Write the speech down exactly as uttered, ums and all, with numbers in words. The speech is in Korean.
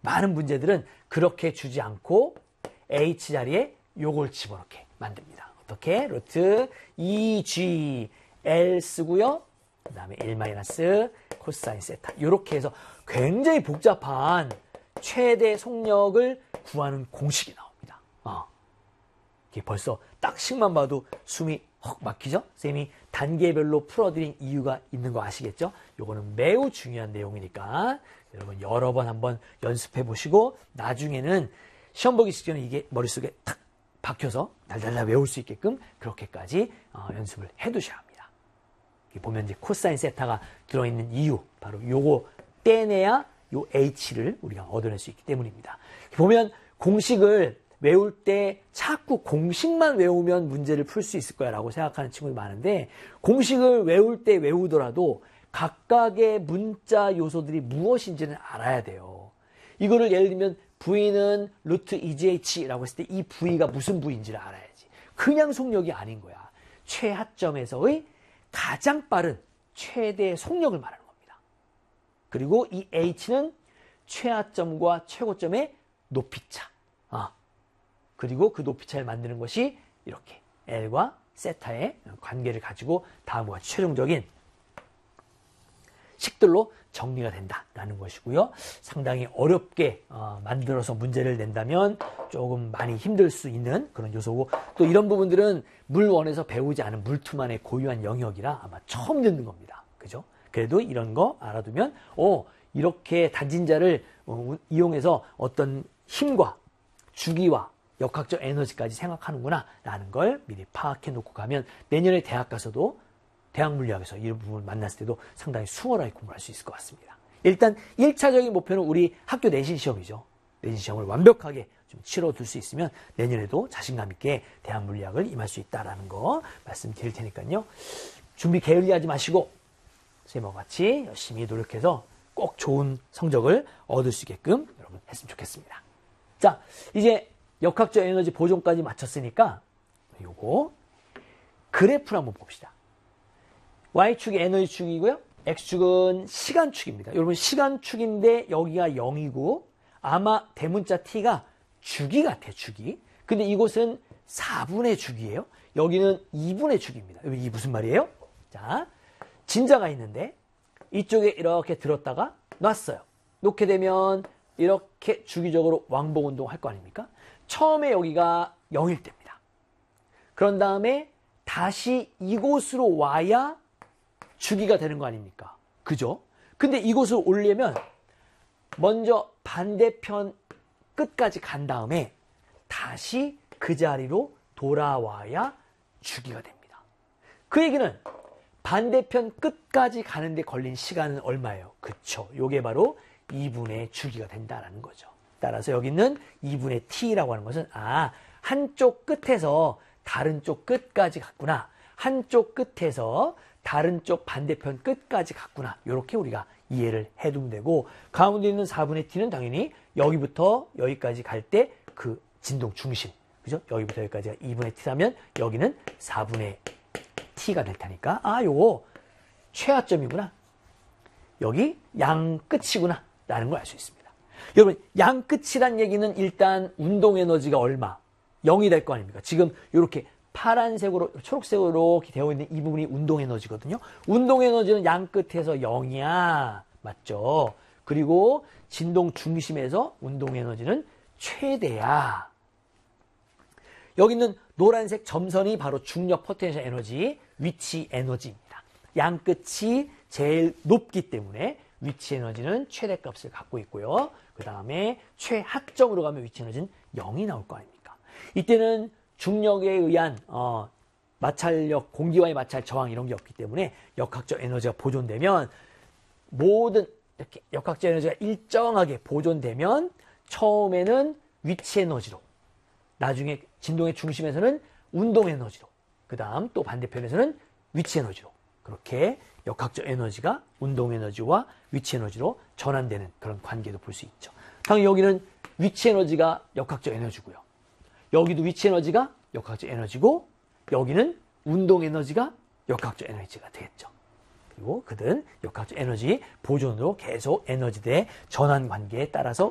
많은 문제들은 그렇게 주지 않고 h 자리에 요걸 집어넣게 만듭니다. 어떻게? 루트 이 지 엘 쓰고요. 그 다음에 일 마이너스 코사인 세타. 이렇게 해서 굉장히 복잡한 최대 속력을 구하는 공식이 나옵니다. 어. 이게 벌써 딱 식만 봐도 숨이 헉 막히죠? 쌤이 단계별로 풀어드린 이유가 있는 거 아시겠죠? 요거는 매우 중요한 내용이니까 여러분 여러 번 한번 연습해 보시고 나중에는 시험 보기 직전에 이게 머릿속에 탁 박혀서 달달달 외울 수 있게끔 그렇게까지 어, 연습을 해 두셔야 합니다. 여기 보면 이제 코사인 세타가 들어있는 이유 바로 요거 떼내야 요 h를 우리가 얻어낼 수 있기 때문입니다. 보면 공식을 외울 때 자꾸 공식만 외우면 문제를 풀 수 있을 거야 라고 생각하는 친구들이 많은데 공식을 외울 때 외우더라도 각각의 문자 요소들이 무엇인지는 알아야 돼요. 이거를 예를 들면 V는 루트 이 지 에이치라고 했을 때 이 V가 무슨 V인지를 알아야지. 그냥 속력이 아닌 거야. 최하점에서의 가장 빠른 최대 속력을 말하는 겁니다. 그리고 이 H는 최하점과 최고점의 높이차. 아. 그리고 그 높이차를 만드는 것이 이렇게 L과 세타의 관계를 가지고 다음과 같이 최종적인 식들로 정리가 된다라는 것이고요. 상당히 어렵게 어, 만들어서 문제를 낸다면 조금 많이 힘들 수 있는 그런 요소고 또 이런 부분들은 물원에서 배우지 않은 물투만의 고유한 영역이라 아마 처음 듣는 겁니다. 그죠? 그래도 이런 거 알아두면 오, 이렇게 단진자를 어, 이용해서 어떤 힘과 주기와 역학적 에너지까지 생각하는구나 라는 걸 미리 파악해 놓고 가면 내년에 대학 가서도 대학 물리학에서 이런 부분을 만났을 때도 상당히 수월하게 공부할 수 있을 것 같습니다. 일단 일 차적인 목표는 우리 학교 내신 시험이죠. 내신 시험을 완벽하게 좀 치러둘 수 있으면 내년에도 자신감 있게 대학 물리학을 임할 수 있다는 거 말씀드릴 테니까요. 준비 게을리하지 마시고 선생님과 같이 열심히 노력해서 꼭 좋은 성적을 얻을 수 있게끔 여러분 했으면 좋겠습니다. 자, 이제 역학적 에너지 보존까지 마쳤으니까 요거 그래프를 한번 봅시다. Y축이 에너지축이고요. X축은 시간축입니다. 여러분 시간축인데 여기가 영이고 아마 대문자 T가 주기 같아 주기. 근데 이곳은 사분의 주기예요. 여기는 이분의 주기입니다. 이게 무슨 말이에요? 자, 진자가 있는데 이쪽에 이렇게 들었다가 놨어요. 놓게 되면 이렇게 주기적으로 왕복운동 할 거 아닙니까? 처음에 여기가 영일 때입니다. 그런 다음에 다시 이곳으로 와야 주기가 되는 거 아닙니까? 그죠? 근데 이곳을 올리려면 먼저 반대편 끝까지 간 다음에 다시 그 자리로 돌아와야 주기가 됩니다. 그 얘기는 반대편 끝까지 가는데 걸린 시간은 얼마예요? 그쵸? 요게 바로 이분의 주기가 된다는 거죠. 따라서 여기 있는 이분의 t라고 하는 것은 아 한쪽 끝에서 다른 쪽 끝까지 갔구나. 한쪽 끝에서 다른 쪽 반대편 끝까지 갔구나. 이렇게 우리가 이해를 해두면 되고 가운데 있는 사분의 t는 당연히 여기부터 여기까지 갈 때 그 진동 중심. 그죠? 여기부터 여기까지가 이분의 t라면 여기는 사분의 t가 될 테니까 아 요거 최하점이구나. 여기 양 끝이구나. 라는 걸 알 수 있습니다. 여러분 양 끝이란 얘기는 일단 운동 에너지가 얼마? 영이 될 거 아닙니까? 지금 이렇게 파란색으로 초록색으로 이렇게 되어 있는 이 부분이 운동 에너지거든요. 운동 에너지는 양 끝에서 영이야. 맞죠? 그리고 진동 중심에서 운동 에너지는 최대야. 여기 있는 노란색 점선이 바로 중력 포텐셜 에너지, 위치 에너지입니다. 양 끝이 제일 높기 때문에 위치 에너지는 최대값을 갖고 있고요. 그 다음에 최하점으로 가면 위치 에너지는 영이 나올 거 아닙니까? 이때는 중력에 의한 어, 마찰력, 공기와의 마찰 저항 이런 게 없기 때문에 역학적 에너지가 보존되면 모든 이렇게 역학적 에너지가 일정하게 보존되면 처음에는 위치 에너지로 나중에 진동의 중심에서는 운동 에너지로 그 다음 또 반대편에서는 위치 에너지로 그렇게 역학적 에너지가 운동 에너지와 위치 에너지로 전환되는 그런 관계도 볼 수 있죠. 당연히 여기는 위치 에너지가 역학적 에너지고요. 여기도 위치 에너지가 역학적 에너지고 여기는 운동 에너지가 역학적 에너지가 되겠죠. 그리고 그들은 역학적 에너지 보존으로 계속 에너지 대 전환 관계에 따라서